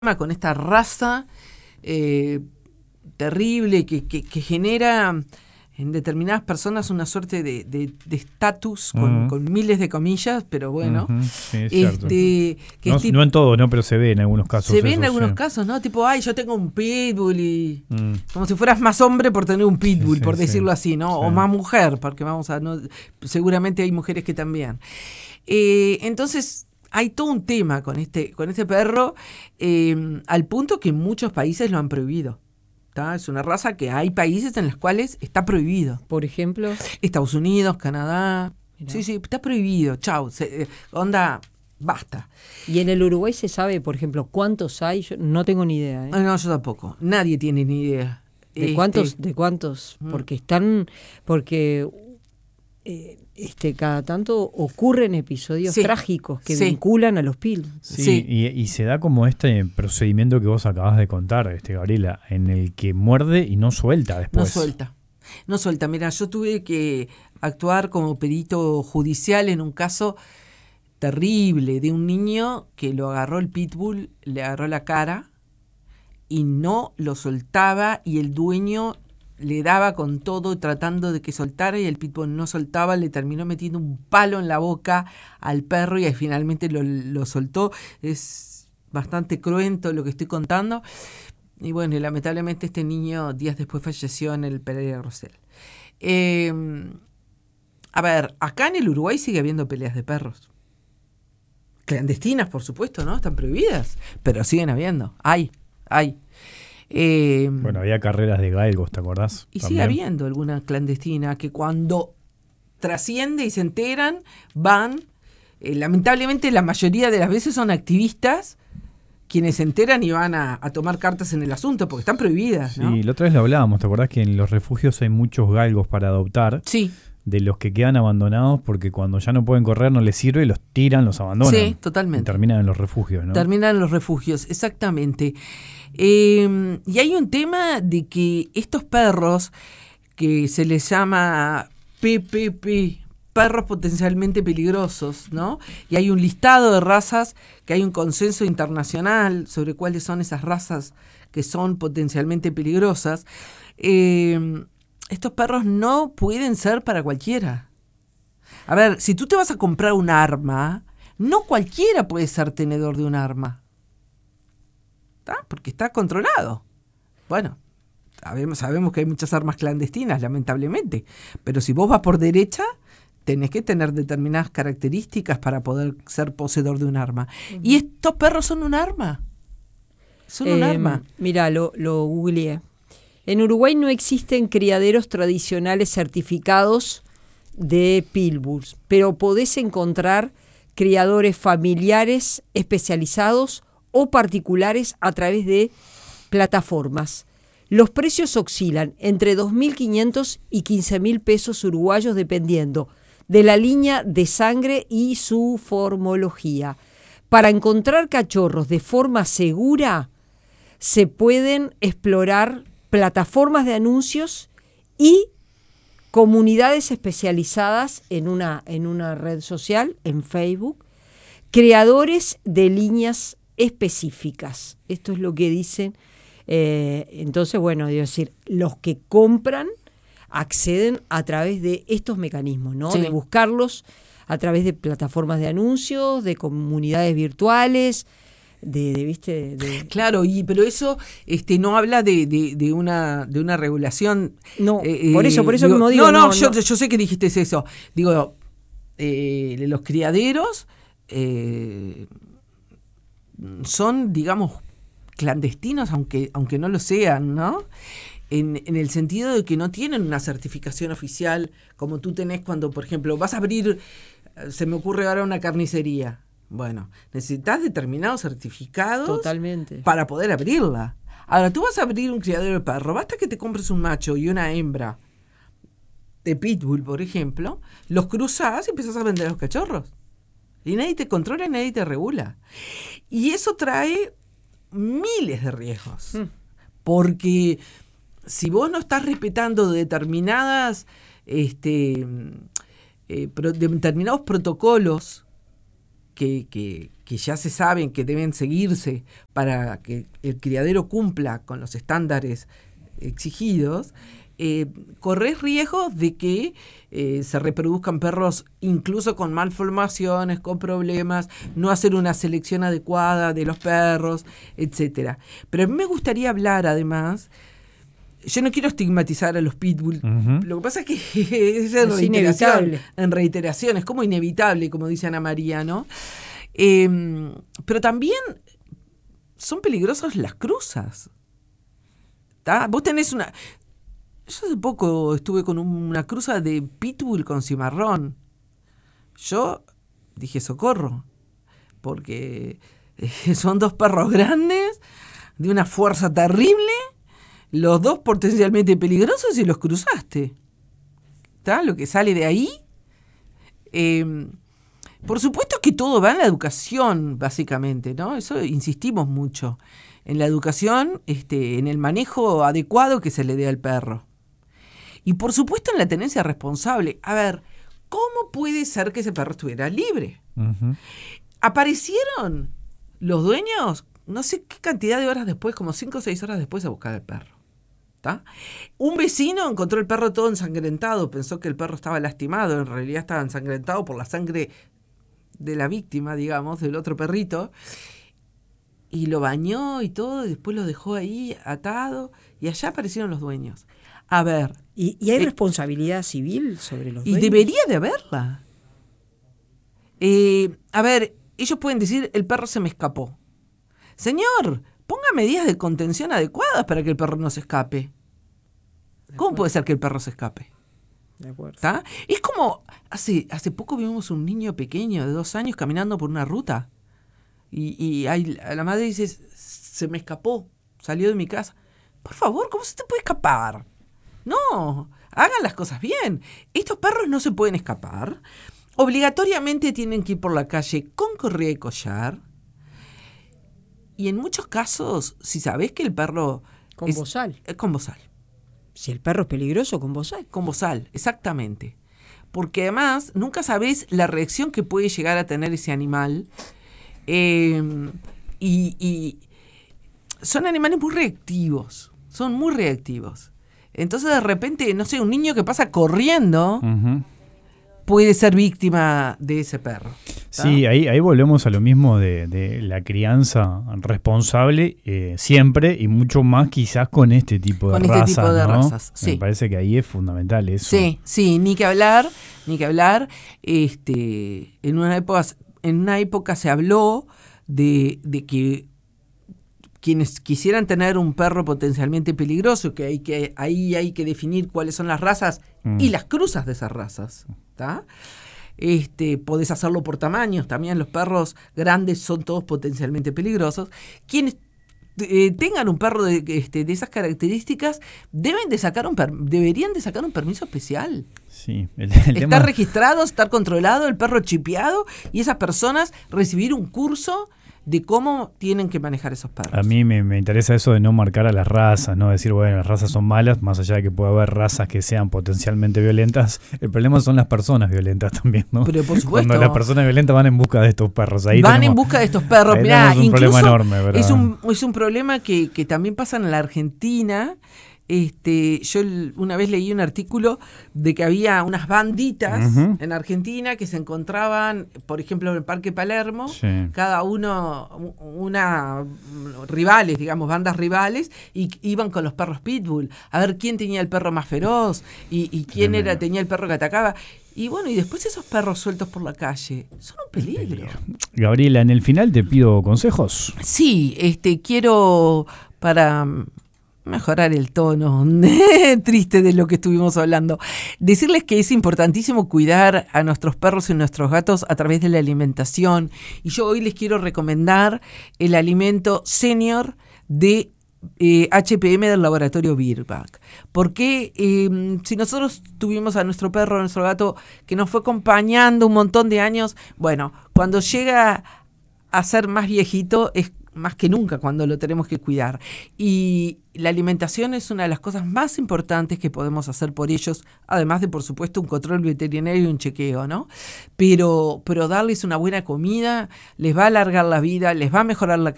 con esta raza terrible que genera en determinadas personas una suerte de estatus con miles de comillas, pero bueno. Sí, es cierto. Que no en todo, ¿no? Pero se ve en algunos casos. Se ve en algunos casos, ¿no? Tipo, ay, yo tengo un pitbull y... Como si fueras más hombre por tener un pitbull, por decirlo así, ¿no? Sí. O más mujer, porque seguramente hay mujeres que también. Entonces... Hay todo un tema con este perro, al punto que muchos países lo han prohibido. ¿Tá? Es una raza que hay países en los cuales está prohibido. Por ejemplo, Estados Unidos, Canadá. Mirá. Sí, está prohibido. Chau. Onda, basta. ¿Y en el Uruguay se sabe, por ejemplo, cuántos hay? Yo no tengo ni idea. No, yo tampoco. Nadie tiene ni idea. ¿De cuántos? Porque cada tanto ocurren episodios trágicos que vinculan a los pitbulls. Sí. Y se da como este procedimiento que vos acabas de contar, Gabriela, en el que muerde y no suelta después. No suelta. Mira, yo tuve que actuar como perito judicial en un caso terrible de un niño que lo agarró el pitbull, le agarró la cara y no lo soltaba, y el dueño le daba con todo tratando de que soltara y el pitbull no soltaba, le terminó metiendo un palo en la boca al perro y ahí finalmente lo soltó. Es bastante cruento lo que estoy contando. Y bueno, lamentablemente este niño días después falleció en el Pereira Rosell. A ver, acá en el Uruguay sigue habiendo peleas de perros. Clandestinas, por supuesto, ¿no? Están prohibidas, pero siguen habiendo. Hay. Bueno, había carreras de galgos, ¿te acordás? Y También. sigue habiendo alguna clandestina que cuando trasciende y se enteran, van. Lamentablemente la mayoría de las veces son activistas quienes se enteran y van a tomar cartas en el asunto, porque están prohibidas, ¿no? Sí, la otra vez lo hablábamos, ¿te acordás que en los refugios hay muchos galgos para adoptar? Sí. De los que quedan abandonados porque cuando ya no pueden correr no les sirve, los tiran, los abandonan. Sí, totalmente. Y terminan en los refugios, ¿no? Terminan en los refugios, exactamente. Y hay un tema de que estos perros, que se les llama PPP, perros potencialmente peligrosos, ¿no? Y hay un listado de razas, que hay un consenso internacional sobre cuáles son esas razas que son potencialmente peligrosas. Estos perros no pueden ser para cualquiera. A ver, si tú te vas a comprar un arma, no cualquiera puede ser tenedor de un arma. ¿Tá? Porque está controlado. Bueno, sabemos que hay muchas armas clandestinas, lamentablemente. Pero si vos vas por derecha, tenés que tener determinadas características para poder ser poseedor de un arma. Y estos perros son un arma. Son un arma. Mira, lo googleé. En Uruguay no existen criaderos tradicionales certificados de pitbulls, pero podés encontrar criadores familiares especializados o particulares a través de plataformas. Los precios oscilan entre 2.500 y 15.000 pesos uruguayos dependiendo de la línea de sangre y su formología. Para encontrar cachorros de forma segura, se pueden explorar plataformas de anuncios y comunidades especializadas en una red social, en Facebook, creadores de líneas específicas. Esto es lo que dicen. Entonces, bueno, debo decir, los que compran acceden a través de estos mecanismos, ¿no? Sí. De buscarlos a través de plataformas de anuncios, de comunidades virtuales, Claro, pero eso no habla de una regulación. No, por eso digo, mismo digo. Yo sé que dijiste eso. Digo, los criaderos son, digamos, clandestinos, aunque no lo sean, ¿no? En el sentido de que no tienen una certificación oficial como tú tenés cuando, por ejemplo, vas a abrir, se me ocurre ahora, una carnicería. Bueno, necesitas determinados certificados. Totalmente. Para poder abrirla. Ahora, tú vas a abrir un criadero de perro, basta que te compres un macho y una hembra de pitbull, por ejemplo, los cruzás y empiezas a vender los cachorros. Y nadie te controla, nadie te regula. Y eso trae miles de riesgos. Porque si vos no estás respetando determinados protocolos que ya se saben que deben seguirse para que el criadero cumpla con los estándares exigidos, corres riesgos de que se reproduzcan perros incluso con malformaciones, con problemas, no hacer una selección adecuada de los perros, etcétera. Pero a mí me gustaría hablar además, yo no quiero estigmatizar a los pitbull, lo que pasa es que es en reiteración, es como inevitable, como dice Ana María, ¿no? Pero también son peligrosas las cruzas. ¿Tá? Vos tenés una... Yo hace poco estuve con una cruza de pitbull con cimarrón. Yo dije socorro, porque son dos perros grandes, de una fuerza terrible, los dos potencialmente peligrosos y los cruzaste. ¿Está? Lo que sale de ahí. Por supuesto que todo va en la educación, básicamente, ¿no? Eso insistimos mucho. En la educación, en el manejo adecuado que se le dé al perro. Y por supuesto en la tenencia responsable. A ver, ¿cómo puede ser que ese perro estuviera libre? Aparecieron los dueños, no sé qué cantidad de horas después, como 5 o 6 horas después, a buscar al perro. ¿Tá? Un vecino encontró el perro todo ensangrentado, pensó que el perro estaba lastimado, en realidad estaba ensangrentado por la sangre de la víctima, digamos, del otro perrito, y lo bañó y todo, y después lo dejó ahí atado, y allá aparecieron los dueños. A ver. ¿Y hay responsabilidad civil sobre los dueños? Y debería de haberla. A ver, ellos pueden decir, el perro se me escapó. Señor, ponga medidas de contención adecuadas para que el perro no se escape. ¿Cómo puede ser que el perro se escape? De acuerdo. ¿Tá? Es como, hace poco vimos un niño pequeño de 2 años caminando por una ruta. Y la madre dice, se me escapó, salió de mi casa. Por favor, ¿cómo se te puede escapar? No, hagan las cosas bien. Estos perros no se pueden escapar. Obligatoriamente tienen que ir por la calle con correa y collar. Y en muchos casos, si sabés que el perro... Con bozal. Con bozal. Si el perro es peligroso, con bozal. Con bozal, exactamente. Porque además nunca sabés la reacción que puede llegar a tener ese animal. Y son animales muy reactivos. Son muy reactivos. Entonces de repente, no sé, un niño que pasa corriendo puede ser víctima de ese perro. ¿Tá? Sí, ahí volvemos a lo mismo de la crianza responsable siempre y mucho más quizás con este tipo de razas. Con este tipo de razas, sí. Me parece que ahí es fundamental eso. Sí, ni que hablar. En una época se habló de que quienes quisieran tener un perro potencialmente peligroso, que ahí hay que definir cuáles son las razas y las cruzas de esas razas. ¿Tá? Podés hacerlo por tamaños, también los perros grandes son todos potencialmente peligrosos. Quienes tengan un perro de esas características deberían de sacar un permiso especial. Sí, estar registrado, estar controlado, el perro chipeado y esas personas recibir un curso de cómo tienen que manejar esos perros. A mí me interesa eso de no marcar a las razas, no decir, bueno, las razas son malas, más allá de que pueda haber razas que sean potencialmente violentas. El problema son las personas violentas también, ¿no? Pero por supuesto. Cuando las personas violentas van en busca de estos perros. En busca de estos perros. Mirá, un problema enorme, ¿verdad? Es un problema que también pasa en la Argentina. Yo una vez leí un artículo de que había unas banditas en Argentina que se encontraban, por ejemplo, en el Parque Palermo, cada uno, rivales, digamos, bandas rivales, y iban con los perros pitbull, a ver quién tenía el perro más feroz y quién tenía el perro que atacaba. Y bueno, y después esos perros sueltos por la calle son un peligro. Gabriela, en el final te pido consejos. Sí, quiero, para mejorar el tono triste de lo que estuvimos hablando, decirles que es importantísimo cuidar a nuestros perros y nuestros gatos a través de la alimentación, y yo hoy les quiero recomendar el alimento senior de HPM del laboratorio Virbac, porque si nosotros tuvimos a nuestro perro, a nuestro gato que nos fue acompañando un montón de años, bueno, cuando llega a ser más viejito es más que nunca cuando lo tenemos que cuidar. Y la alimentación es una de las cosas más importantes que podemos hacer por ellos, además de, por supuesto, un control veterinario y un chequeo, ¿no? Pero darles una buena comida les va a alargar la vida, les va a mejorar la